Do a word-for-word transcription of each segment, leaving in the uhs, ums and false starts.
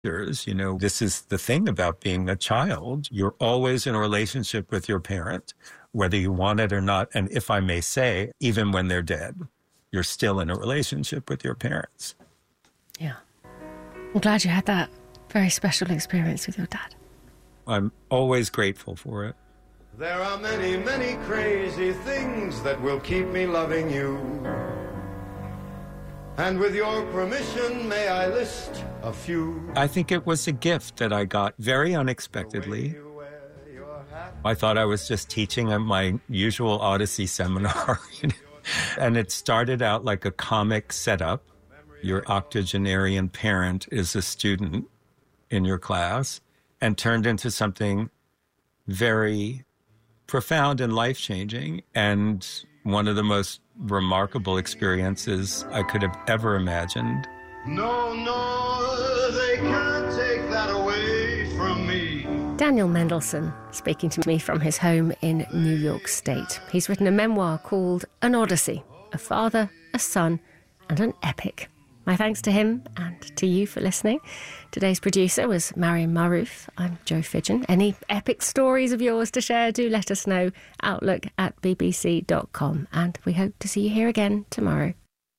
You know, this is the thing about being a child. You're always in a relationship with your parent, whether you want it or not. And if I may say, even when they're dead, you're still in a relationship with your parents. Yeah. I'm glad you had that very special experience with your dad. I'm always grateful for it. There are many, many crazy things that will keep me loving you. And with your permission, may I list a few? I think it was a gift that I got very unexpectedly. I thought I was just teaching at my usual Odyssey seminar. You know? And it started out like a comic setup. Your octogenarian parent is a student in your class, and turned into something very profound and life-changing, and one of the most remarkable experiences I could have ever imagined. No, no, they can't take that away from me. Daniel Mendelsohn, speaking to me from his home in New York State. He's written a memoir called An Odyssey, a father, a son, and an epic. My thanks to him and to you for listening. Today's producer was Mariam Maroof. I'm Jo Fidgen. Any epic stories of yours to share, do let us know. Outlook at b b c dot com. And we hope to see you here again tomorrow.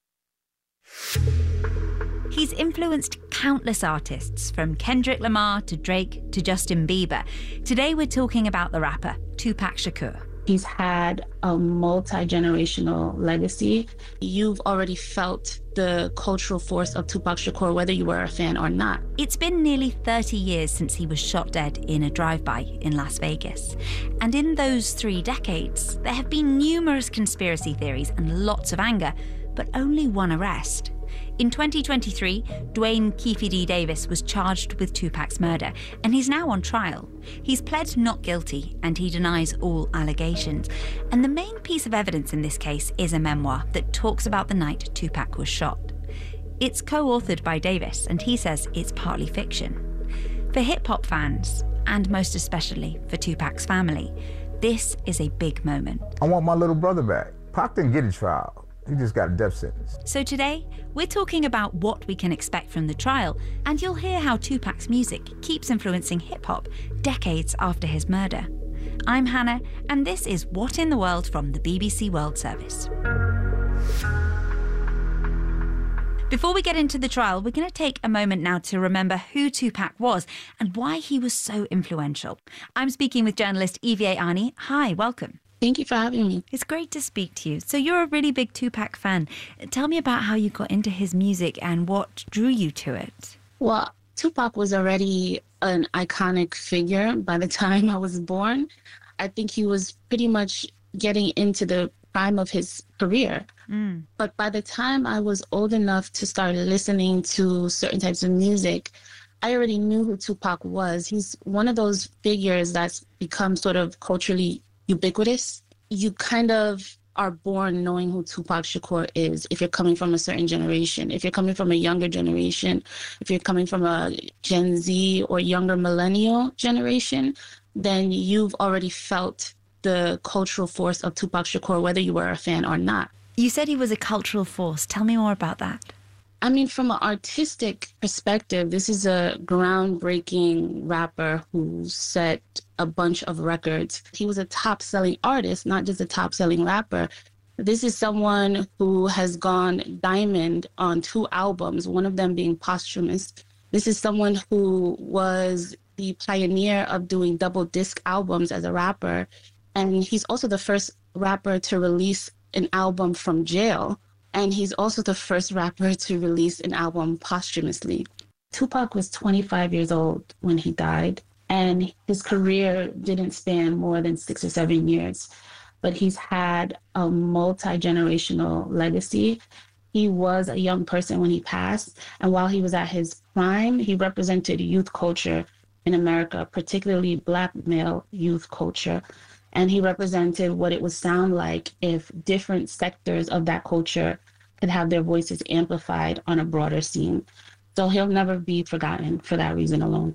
He's influenced countless artists, from Kendrick Lamar to Drake to Justin Bieber. Today we're talking about the rapper Tupac Shakur. He's had a multi-generational legacy. You've already felt the cultural force of Tupac Shakur, whether you were a fan or not. It's been nearly thirty years since he was shot dead in a drive-by in Las Vegas. And in those three decades, there have been numerous conspiracy theories and lots of anger, but only one arrest. In twenty twenty-three, Dwayne Keefe D. Davis was charged with Tupac's murder, and he's now on trial. He's pled not guilty, and he denies all allegations. And the main piece of evidence in this case is a memoir that talks about the night Tupac was shot. It's co-authored by Davis, and he says it's partly fiction. For hip-hop fans, and most especially for Tupac's family, this is a big moment. I want my little brother back. Pac didn't get a trial. He just got a death sentence. So today, we're talking about what we can expect from the trial, and you'll hear how Tupac's music keeps influencing hip-hop decades after his murder. I'm Hannah, and this is What in the World from the B B C World Service. Before we get into the trial, we're going to take a moment now to remember who Tupac was and why he was so influential. I'm speaking with journalist Evie Ani. Hi, welcome. Thank you for having me. It's great to speak to you. So you're a really big Tupac fan. Tell me about how you got into his music and what drew you to it. Well, Tupac was already an iconic figure by the time I was born. I think he was pretty much getting into the prime of his career. Mm. But by the time I was old enough to start listening to certain types of music, I already knew who Tupac was. He's one of those figures that's become sort of culturally ubiquitous. You kind of are born knowing who Tupac Shakur is if you're coming from a certain generation. If you're coming from a younger generation, if you're coming from a Gen Z or younger millennial generation, then you've already felt the cultural force of Tupac Shakur, whether you were a fan or not. You said he was a cultural force. Tell me more about that. I mean, from an artistic perspective, this is a groundbreaking rapper who set a bunch of records. He was a top-selling artist, not just a top-selling rapper. This is someone who has gone diamond on two albums, one of them being posthumous. This is someone who was the pioneer of doing double disc albums as a rapper. And he's also the first rapper to release an album from jail. And he's also the first rapper to release an album posthumously. Tupac was twenty-five years old when he died, and his career didn't span more than six or seven years. But he's had a multi-generational legacy. He was a young person when he passed, and while he was at his prime, he represented youth culture in America, particularly Black male youth culture. And he represented what it would sound like if different sectors of that culture could have their voices amplified on a broader scene. So he'll never be forgotten for that reason alone.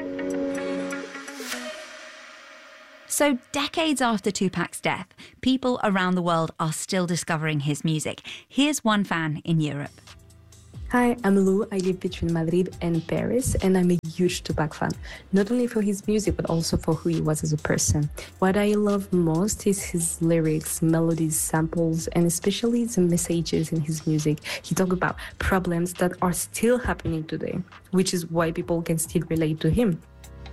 So decades after Tupac's death, people around the world are still discovering his music. Here's one fan in Europe. Hi, I'm Lou. I live between Madrid and Paris, and I'm a huge Tupac fan, not only for his music, but also for who he was as a person. What I love most is his lyrics, melodies, samples, and especially the messages in his music. He talks about problems that are still happening today, which is why people can still relate to him.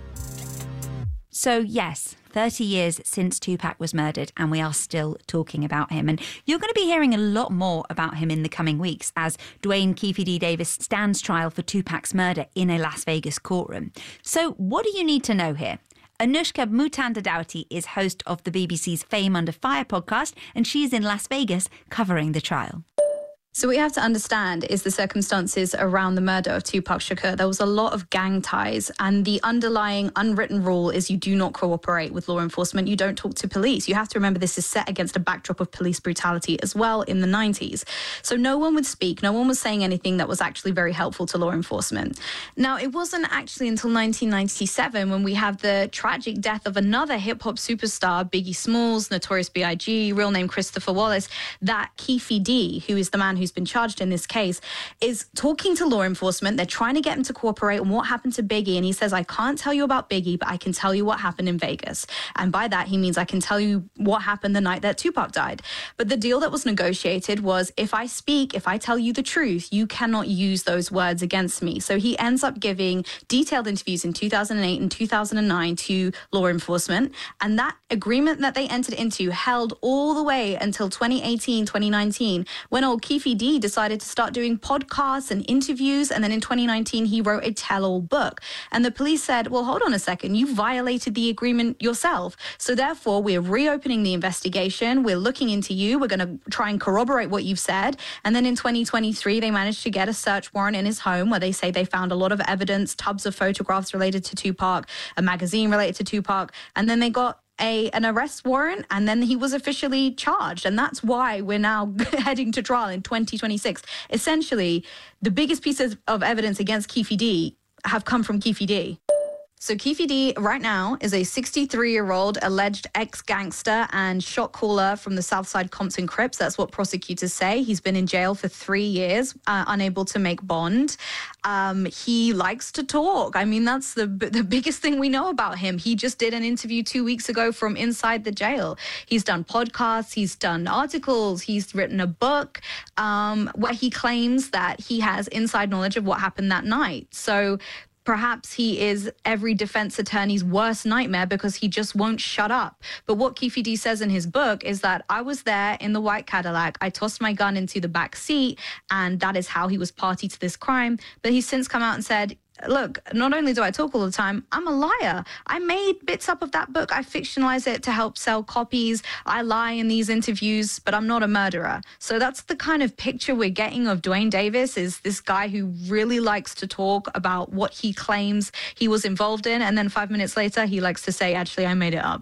So yes, thirty years since Tupac was murdered, and we are still talking about him. And you're going to be hearing a lot more about him in the coming weeks as Duane Keffe D. Davis stands trial for Tupac's murder in a Las Vegas courtroom. So what do you need to know here? Anushka Mutanda-Doughty is host of the B B C's Fame Under Fire podcast, and she's in Las Vegas covering the trial. So what you have to understand is the circumstances around the murder of Tupac Shakur. There was a lot of gang ties, and the underlying unwritten rule is you do not cooperate with law enforcement. You don't talk to police. You have to remember this is set against a backdrop of police brutality as well in the nineties. So no one would speak. No one was saying anything that was actually very helpful to law enforcement. Now, it wasn't actually until nineteen ninety-seven when we have the tragic death of another hip-hop superstar, Biggie Smalls, Notorious B I G, real name Christopher Wallace, that Keffe D, who is the man who's been charged in this case, is talking to law enforcement. They're trying to get him to cooperate on what happened to Biggie. And he says, I can't tell you about Biggie, but I can tell you what happened in Vegas. And by that, he means I can tell you what happened the night that Tupac died. But the deal that was negotiated was, if I speak, if I tell you the truth, you cannot use those words against me. So he ends up giving detailed interviews in two thousand eight and two thousand nine to law enforcement. And that agreement that they entered into held all the way until twenty eighteen, twenty nineteen, when old Keffe D decided to start doing podcasts and interviews. And then in twenty nineteen, he wrote a tell-all book. And the police said, well, hold on a second, you violated the agreement yourself. So therefore, we're reopening the investigation. We're looking into you. We're going to try and corroborate what you've said. And then in twenty twenty-three, they managed to get a search warrant in his home where they say they found a lot of evidence, tubs of photographs related to Tupac, a magazine related to Tupac. And then they got A, an arrest warrant, and then he was officially charged. And that's why we're now heading to trial in twenty twenty-six. Essentially, the biggest pieces of evidence against Keffe D have come from Keffe D. So Keffe D right now is a sixty-three-year-old alleged ex-gangster and shot caller from the Southside Compton Crips. That's what prosecutors say. He's been in jail for three years, uh, unable to make bond. Um, he likes to talk. I mean, that's the the biggest thing we know about him. He just did an interview two weeks ago from inside the jail. He's done podcasts. He's done articles. He's written a book um, where he claims that he has inside knowledge of what happened that night. So perhaps he is every defense attorney's worst nightmare because he just won't shut up. But what Keffe D says in his book is that I was there in the white Cadillac. I tossed my gun into the back seat, and that is how he was party to this crime. But he's since come out and said, look, not only do I talk all the time, I'm a liar. I made bits up of that book. I fictionalize it to help sell copies. I lie in these interviews, but I'm not a murderer. So that's the kind of picture we're getting of Duane Davis, is this guy who really likes to talk about what he claims he was involved in. And then five minutes later, he likes to say, actually, I made it up.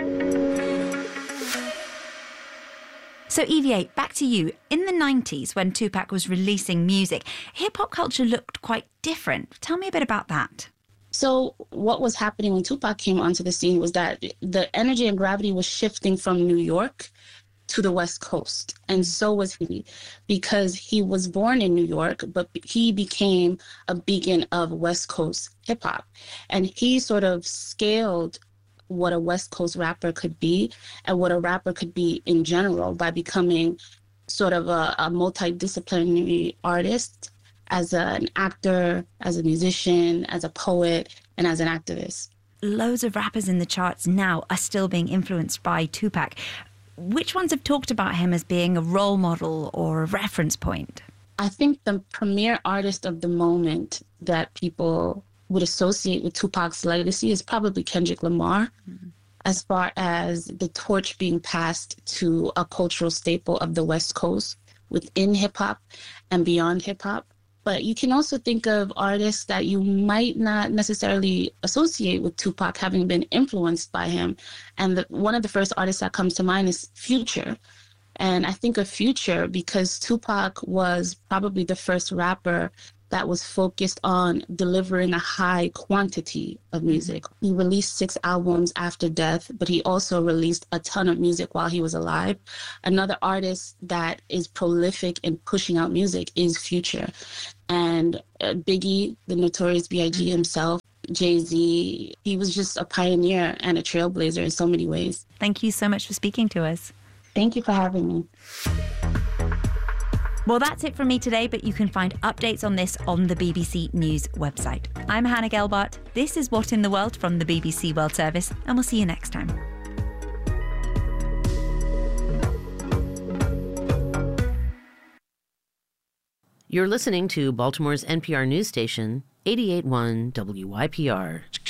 So, Evie, back to you. In the nineties, when Tupac was releasing music, hip-hop culture looked quite different. Tell me a bit about that. So what was happening when Tupac came onto the scene was that the energy and gravity was shifting from New York to the West Coast. And so was he, because he was born in New York, but he became a beacon of West Coast hip-hop. And he sort of scaled what a West Coast rapper could be and what a rapper could be in general by becoming sort of a, a multidisciplinary artist, as a, an actor, as a musician, as a poet, and as an activist. Loads of rappers in the charts now are still being influenced by Tupac. Which ones have talked about him as being a role model or a reference point? I think the premier artist of the moment that people would associate with Tupac's legacy is probably Kendrick Lamar, mm-hmm. as far as the torch being passed to a cultural staple of the West Coast within hip-hop and beyond hip-hop. But you can also think of artists that you might not necessarily associate with Tupac having been influenced by him. And the, one of the first artists that comes to mind is Future. And I think of Future because Tupac was probably the first rapper that was focused on delivering a high quantity of music. He released six albums after death, but he also released a ton of music while he was alive. Another artist that is prolific in pushing out music is Future. And uh, Biggie, the Notorious B I G mm-hmm. himself, Jay-Z, he was just a pioneer and a trailblazer in so many ways. Thank you so much for speaking to us. Thank you for having me. Well, that's it from me today, but you can find updates on this on the B B C News website. I'm Hannah Gelbart. This is What in the World from the B B C World Service, and we'll see you next time. You're listening to Baltimore's N P R news station, eighty-eight point one W Y P R.